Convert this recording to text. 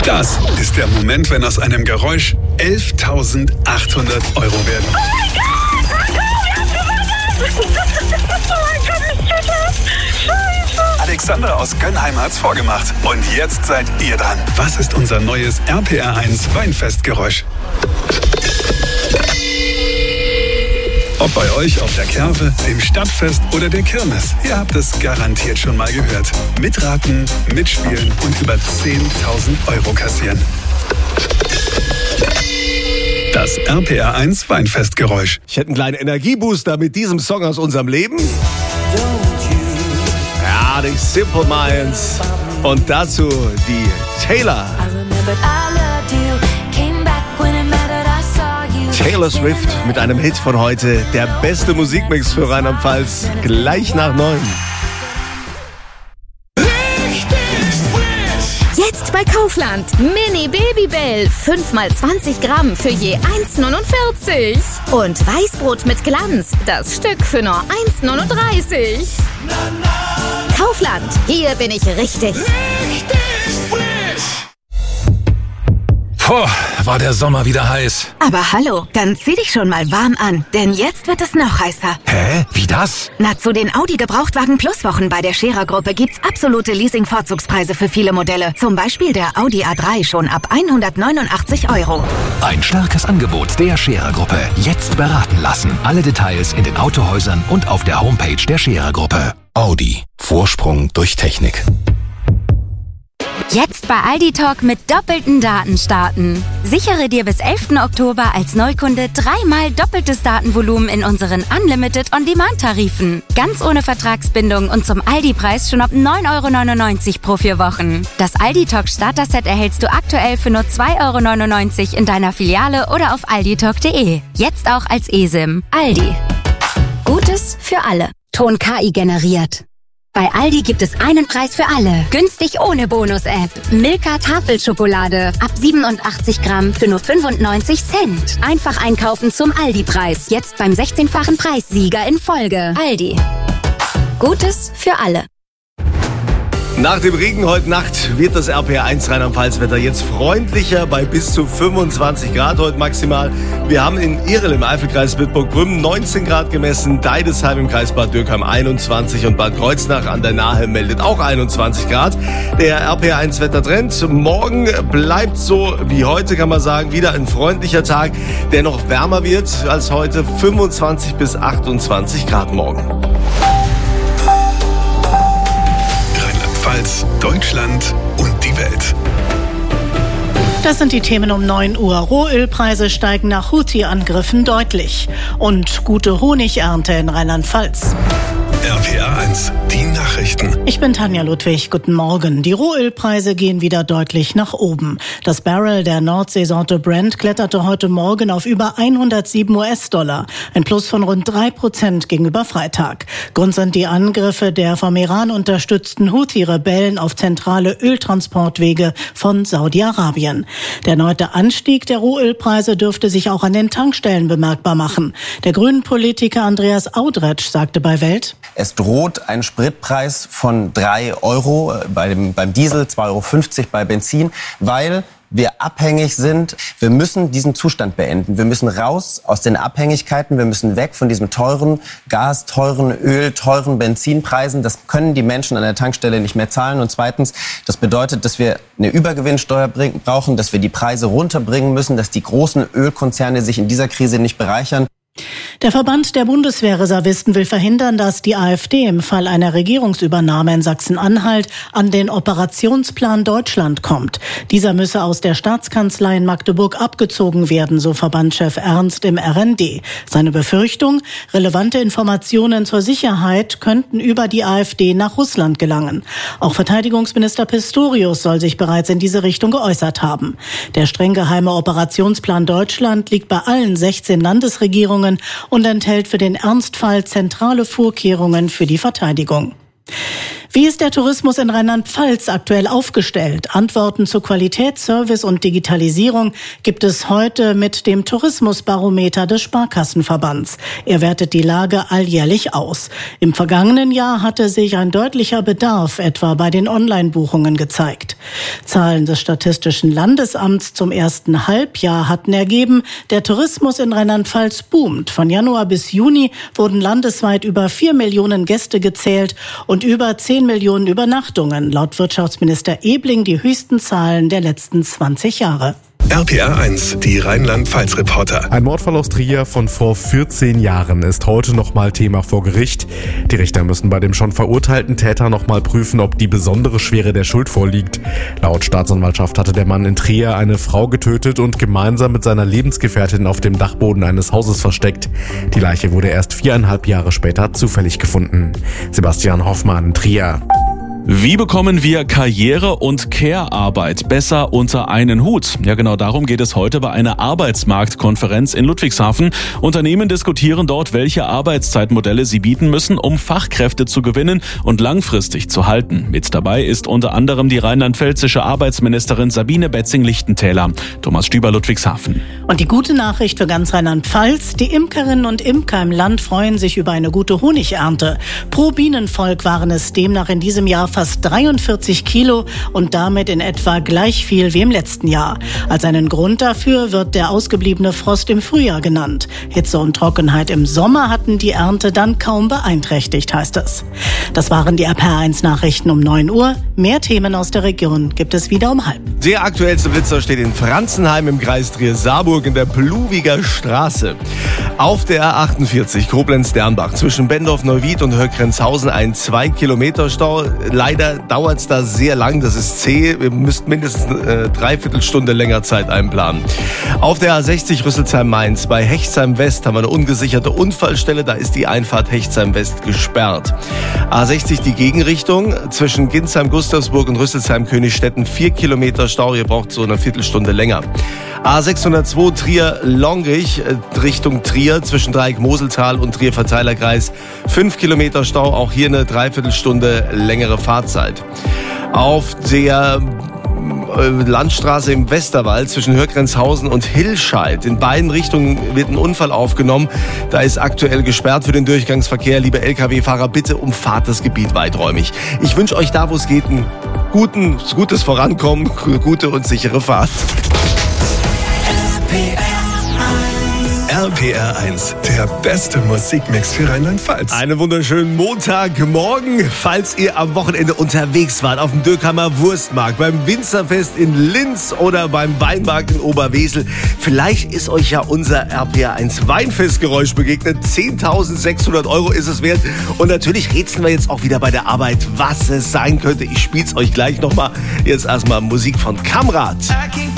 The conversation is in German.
Das ist der Moment, wenn aus einem Geräusch 11.800 Euro werden. Oh mein Gott! Wir haben gewonnen! Oh mein Gott, ich tue das! Scheiße! Alexandra aus Gönnheim hat's vorgemacht. Und jetzt seid ihr dran. Was ist unser neues RPR1 Weinfestgeräusch? Ob bei euch auf der Kerwe, dem Stadtfest oder der Kirmes, ihr habt es garantiert schon mal gehört. Mitraten, mitspielen und über 10.000 Euro kassieren. Das RPR1 Weinfestgeräusch. Ich hätte einen kleinen Energiebooster mit diesem Song aus unserem Leben. Ja, die Simple Minds. Und dazu die Taylor. Taylor Swift mit einem Hit von heute. Der beste Musikmix für Rheinland-Pfalz. Gleich nach 9. Jetzt bei Kaufland. Mini Babybell. 5x20 Gramm für je 1,49. Und Weißbrot mit Glanz. Das Stück für nur 1,39. Kaufland. Hier bin ich richtig. Puh, war der Sommer wieder heiß. Aber hallo, dann zieh dich schon mal warm an, denn jetzt wird es noch heißer. Hä? Wie das? Na, zu den Audi Gebrauchtwagen Plus Wochen bei der Scherer Gruppe gibt's absolute Leasing-Vorzugspreise für viele Modelle. Zum Beispiel der Audi A3 schon ab 189 Euro. Ein starkes Angebot der Scherer Gruppe. Jetzt beraten lassen. Alle Details in den Autohäusern und auf der Homepage der Scherer Gruppe. Audi. Vorsprung durch Technik. Jetzt bei Aldi Talk mit doppelten Daten starten. Sichere dir bis 11. Oktober als Neukunde 3-mal doppeltes Datenvolumen in unseren Unlimited On-Demand-Tarifen. Ganz ohne Vertragsbindung und zum Aldi-Preis schon ab 9,99 € pro 4 Wochen. Das Aldi Talk Starter-Set erhältst du aktuell für nur 2,99 € in deiner Filiale oder auf alditalk.de. Jetzt auch als eSIM. Aldi. Gutes für alle. Ton KI generiert. Bei Aldi gibt es einen Preis für alle. Günstig ohne Bonus-App. Milka Tafelschokolade. Ab 87 Gramm für nur 95 Cent. Einfach einkaufen zum Aldi-Preis. Jetzt beim 16-fachen Preissieger in Folge. Aldi. Gutes für alle. Nach dem Regen heute Nacht wird das RPR1 Rheinland-Pfalz-Wetter jetzt freundlicher bei bis zu 25 Grad heute maximal. Wir haben in Irel im Eifelkreis Bitburg-Brümmen 19 Grad gemessen, Deidesheim im Kreis Bad Dürkheim 21 und Bad Kreuznach an der Nahe meldet auch 21 Grad. Der RPR1-Wettertrend morgen bleibt so wie heute, kann man sagen, wieder ein freundlicher Tag, der noch wärmer wird als heute, 25 bis 28 Grad morgen. Deutschland und die Welt. Das sind die Themen um 9 Uhr. Rohölpreise steigen nach Houthi-Angriffen deutlich. Und gute Honigernte in Rheinland-Pfalz. RPR1, die Nachrichten. Ich bin Tanja Ludwig, guten Morgen. Die Rohölpreise gehen wieder deutlich nach oben. Das Barrel der Nordseesorte Brent kletterte heute Morgen auf über 107 US-Dollar. Ein Plus von rund 3% gegenüber Freitag. Grund sind die Angriffe der vom Iran unterstützten Houthi-Rebellen auf zentrale Öltransportwege von Saudi-Arabien. Der erneute Anstieg der Rohölpreise dürfte sich auch an den Tankstellen bemerkbar machen. Der Grünen-Politiker Andreas Audretsch sagte bei Welt: Es droht ein Spritpreis von 3 Euro beim Diesel, 2,50 Euro bei Benzin, weil wir abhängig sind. Wir müssen diesen Zustand beenden. Wir müssen raus aus den Abhängigkeiten. Wir müssen weg von diesem teuren Gas, teuren Öl, teuren Benzinpreisen. Das können die Menschen an der Tankstelle nicht mehr zahlen. Und zweitens, das bedeutet, dass wir eine Übergewinnsteuer brauchen, dass wir die Preise runterbringen müssen, dass die großen Ölkonzerne sich in dieser Krise nicht bereichern. Der Verband der Bundeswehrreservisten will verhindern, dass die AfD im Fall einer Regierungsübernahme in Sachsen-Anhalt an den Operationsplan Deutschland kommt. Dieser müsse aus der Staatskanzlei in Magdeburg abgezogen werden, so Verbandschef Ernst im RND. Seine Befürchtung: relevante Informationen zur Sicherheit könnten über die AfD nach Russland gelangen. Auch Verteidigungsminister Pistorius soll sich bereits in diese Richtung geäußert haben. Der streng geheime Operationsplan Deutschland liegt bei allen 16 Landesregierungen und enthält für den Ernstfall zentrale Vorkehrungen für die Verteidigung. Wie ist der Tourismus in Rheinland-Pfalz aktuell aufgestellt? Antworten zu Qualität, Service und Digitalisierung gibt es heute mit dem Tourismusbarometer des Sparkassenverbands. Er wertet die Lage alljährlich aus. Im vergangenen Jahr hatte sich ein deutlicher Bedarf etwa bei den Online-Buchungen gezeigt. Zahlen des Statistischen Landesamts zum ersten Halbjahr hatten ergeben, der Tourismus in Rheinland-Pfalz boomt. Von Januar bis Juni wurden landesweit über 4 Millionen Gäste gezählt und über 10 Millionen Übernachtungen. Laut Wirtschaftsminister Ebling die höchsten Zahlen der letzten 20 Jahre. RPR 1, die Rheinland-Pfalz-Reporter. Ein Mordfall aus Trier von vor 14 Jahren ist heute nochmal Thema vor Gericht. Die Richter müssen bei dem schon verurteilten Täter nochmal prüfen, ob die besondere Schwere der Schuld vorliegt. Laut Staatsanwaltschaft hatte der Mann in Trier eine Frau getötet und gemeinsam mit seiner Lebensgefährtin auf dem Dachboden eines Hauses versteckt. Die Leiche wurde erst 4,5 Jahre später zufällig gefunden. Sebastian Hoffmann, Trier. Wie bekommen wir Karriere und Care-Arbeit besser unter einen Hut? Ja, genau darum geht es heute bei einer Arbeitsmarktkonferenz in Ludwigshafen. Unternehmen diskutieren dort, welche Arbeitszeitmodelle sie bieten müssen, um Fachkräfte zu gewinnen und langfristig zu halten. Mit dabei ist unter anderem die rheinland-pfälzische Arbeitsministerin Sabine Betzing-Lichtentäler. Thomas Stüber, Ludwigshafen. Und die gute Nachricht für ganz Rheinland-Pfalz: Die Imkerinnen und Imker im Land freuen sich über eine gute Honigernte. Pro Bienenvolk waren es demnach in diesem Jahr fast 43 Kilo und damit in etwa gleich viel wie im letzten Jahr. Als einen Grund dafür wird der ausgebliebene Frost im Frühjahr genannt. Hitze und Trockenheit im Sommer hatten die Ernte dann kaum beeinträchtigt, heißt es. Das waren die RPR 1 Nachrichten um 9 Uhr. Mehr Themen aus der Region gibt es wieder um 12:30. Der aktuellste Blitzer steht in Franzenheim im Kreis Trier-Saarburg in der Pluwiger Straße. Auf der A48 Koblenz-Dernbach zwischen Bendorf-Neuwied und Höckrenzhausen ein 2-Kilometer-Stau. Leider dauert es da sehr lang, das ist zäh. Wir müssten mindestens eine Dreiviertelstunde länger Zeit einplanen. Auf der A60 Rüsselsheim-Mainz bei Hechtsheim-West haben wir eine ungesicherte Unfallstelle. Da ist die Einfahrt Hechtsheim-West gesperrt. A60 die Gegenrichtung zwischen Ginsheim-Gustavsburg und Rüsselsheim-Königstetten 4 Kilometer Stau. Ihr braucht so eine Viertelstunde länger. A602 Trier-Longrich Richtung Trier zwischen Dreieck-Moseltal und Trier-Verteilerkreis 5 Kilometer Stau. Auch hier eine Dreiviertelstunde längere Fahrzeit. Auf der Landstraße im Westerwald zwischen Höckrenzhausen und Hilscheid. In beiden Richtungen wird ein Unfall aufgenommen. Da ist aktuell gesperrt für den Durchgangsverkehr. Liebe Lkw-Fahrer, bitte umfahrt das Gebiet weiträumig. Ich wünsche euch da, wo es geht, ein gutes Vorankommen, gute und sichere Fahrt. RPR 1, der beste Musikmix für Rheinland-Pfalz. Einen wunderschönen Montagmorgen, falls ihr am Wochenende unterwegs wart, auf dem Döckheimer Wurstmarkt, beim Winzerfest in Linz oder beim Weinmarkt in Oberwesel. Vielleicht ist euch ja unser RPR 1 Weinfestgeräusch begegnet. 10.600 € ist es wert. Und natürlich rätseln wir jetzt auch wieder bei der Arbeit, was es sein könnte. Ich spiel's euch gleich nochmal. Jetzt erstmal Musik von Kamrat.